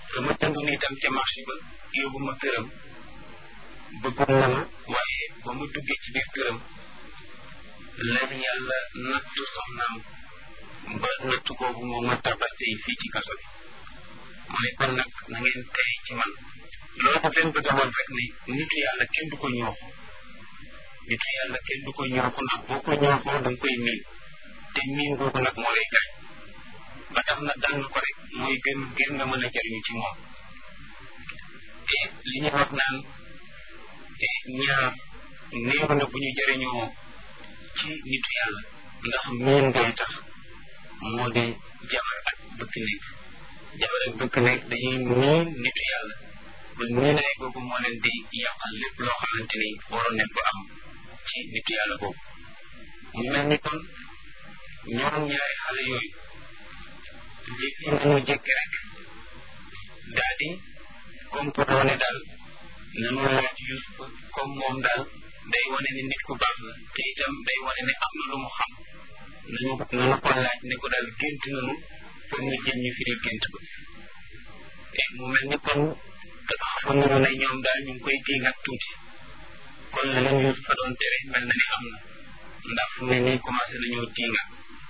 la ma jëndoon itam ca marché ba yóbbu ma këram bëggoon na ma waaye ba mu duggee ci biir këram lan yàlla nattu soxnaam ba nattu boobu moo ma tabal tey fii ci kaso bi mu ne kon nag na ngeen tey ci man loolu daf leen bëgg a woon rek ne nitu yàlla kenn du ko ñooxu nitu yàlla kenn du ko ñooxu ndax boo ko ñooxoo da nga koy miin te miin googu nag moo lay gaañ ba tax na dal ko rek mooy gën nga mën a jariñu ci moom te li ñu wax naan ñaar néew na bu ñu jëriñoo ci nitu yàlla ndax miin ngay tax moo di jabar ak bëkk néeg jabar ak bëkk néeg dañuy miin nitu yàlla ba miinay boobu moo leen di yàqal lépp loo xamante ni waroon nañ ko am ci nitu yàlla boobu mu mel ni kon ñoom ñaari xale yooyu jékki nañu jékki rek daal di comporté ne daal nanu laaj Yuusufa comme moom daal day wane ne nit ku baax la te itam day wane ne am na lu mu xam nanu ko laaj ne ko daal gént nanu pour ñu jëm ñu firi gént ko te mu mel ni kon dafa xamoon nañu ne ñoom daal ñu ngi koy diingat tuuti kon la leen Yuusufa doon tere mel na ni am na ndax fu ne nii commencé nañoo diingat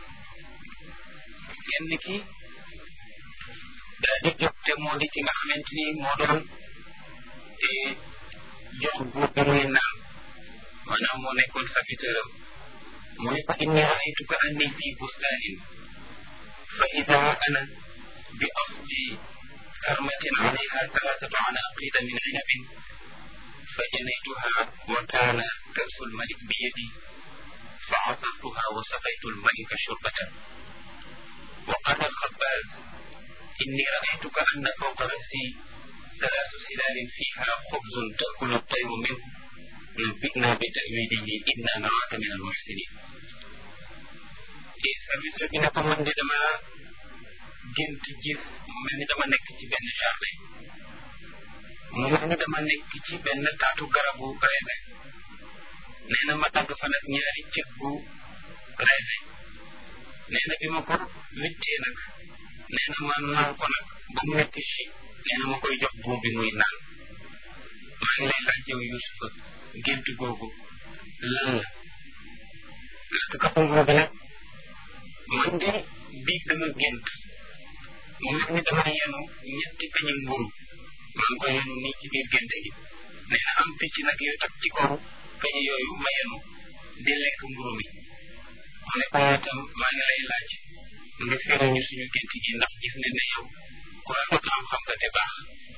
kenn ki daal di jóg te moo di ki nga xamante ni moo doon jox buur bi muy naan maanaam moo nekkoon serviteur am mu ne ko inni raaytuka anni fii bustaanin fa ida ana bi asli karmatin alayha talaatatu anaaqida min inabin fa janaytuha wa kaana kasu lmalik bi yadi fa asartuha wa saqaytu lmalika shurbatan wa qaala alxabbaas inni raaytuka anna fawqa rasi ثلاث سلال فيها خبز تأكل الطير منه نبئنا بتأويله إنا نراك من المحسنين service bi ne ko man de dama gént gis mu mel ni dama nekk ci benn jardin mu mel ni dama nekk ci benn taatu garabu raisin nee na ma dagg fa nag ñaari cëggu raisin nee na bi ma ko wittee nag nee na ma naan ko nag ba mu nekk ci nee na ma koy jox buum bi muy naan maa ngi lay laaj yow Yuusufa gént googu lan la parce que kapangoo bi nag man de biig dama gént mu mel ni dama yenu ñetti peñi mburu maa ngi ko yenu nii ci biir gént gi nee na am picc nag yu tak ci kaw peñi yooyu ma yenu di lekk mburu mi mu ne ko itam maa ngi lay laaj nga firi ñu suñu gént gi ndax gis ne ne yow ku rafet xam-xam nga te baax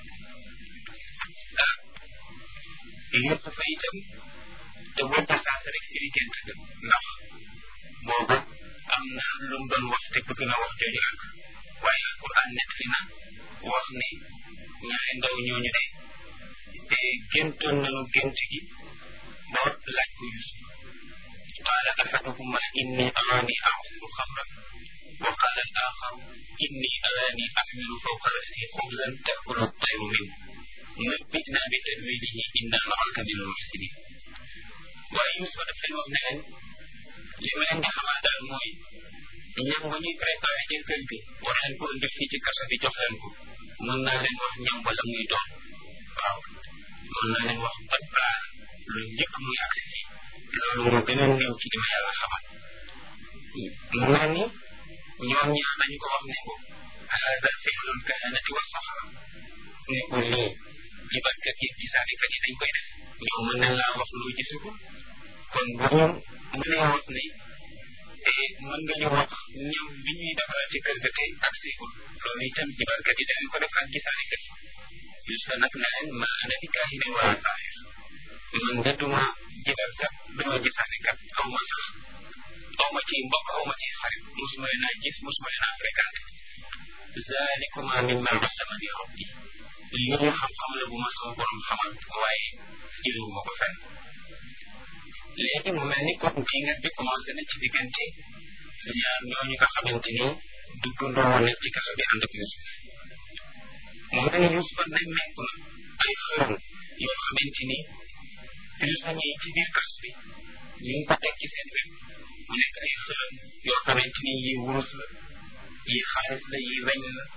Yuusufa itam te wëdda saasa rek firi gént ga ndax boobu am na lu mu doon wax te bëgg na wax jooju ak waaye alquran nettali na wax ne ñaari ndaw ñooñu de géntoon nañu gént gi ba laaj ko Yuusufa qaala ahaduhuma inni araani a'siru xamran wa qaala al-aaxaru inni araani ahmilu fawqa ra'si xubzan ta'kulu at-tayru minhu nabbi'naa bi ta'wiilihi innaa naraaka mina al-muhsiniin waaye Yuusufa daf leen wax ne leen li ma leen di xamal daal mooy ñam ba ñuy préparé ci kër gi war leen ko indi fii ci kaso bi jox leen ko mën naa leen wax ñam wala muy doon waaw mën naa leen wax ban plat lu njëkk muy agsi fii loolu moo gën a néew ci li ma yàlla xamal mu mel ni ñoom ñaar dañu ko wax ne ko haada fi'lul kahanati wa sahara ne ko lii jibarkat yi gisaanekat yi dañ koy def ñoom mën nañ laa wax loo gisagu kon bu ñu mënee wax ne mën nga ñu wax ñam bi ñuy defaral ci kër ga tey ak seegul loolu itam jibarkat yi dañu ko def ak gisaanekat yi Yuusufa nag ne leen ma ana bi kaahinin wala saahir man de duma jibarkat duma gisaanekat aw ma sax aw ma ci mbokk aw ma ci xarit mosuma leen a gis mosuma leen a fréquenté zalikuma mimma allamani rabbi lii xam-xam la bu ma sama borom xamal waaye jëlewuma ko fenn léegi mu mel ni kon dingat bi commencé na ci diggante ñaar ñooñu nga xamante ni duggandoo woon nañ ci kaso bi ànd ak Yuusuf mu mel ni Yuusufa nemmeeku na ay xërëm yoo xamante ni prisonniers yi ci biir kaso bi ñu ngi ko teg ci seen wet mu nekk ay xërëm yoo xamante ni yi wurus la yi xaalis la yi weñ la